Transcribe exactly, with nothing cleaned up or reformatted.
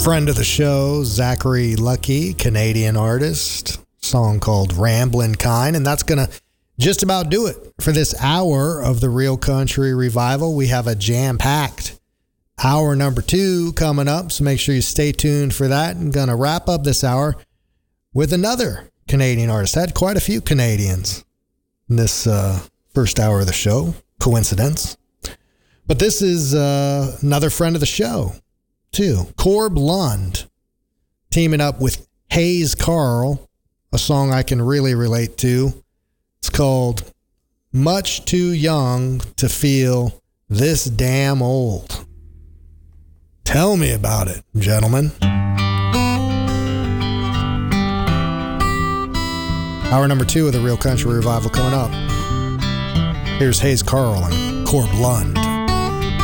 Friend of the show, Zachary Lucky, Canadian artist, song called Ramblin' Kind, and that's going to just about do it for this hour of the Real Country Revival. We have a jam-packed hour number two coming up, so make sure you stay tuned for that. I'm going to wrap up this hour with another Canadian artist. I had quite a few Canadians in this uh, first hour of the show. Coincidence. But this is uh, another friend of the show, too. Corb Lund, teaming up with Hayes Carll, a song I can really relate to. It's called Much Too Young to Feel This Damn Old. Tell me about it, gentlemen. Hour number two of the Real Country Revival coming up. Here's Hayes Carll and Corb Lund.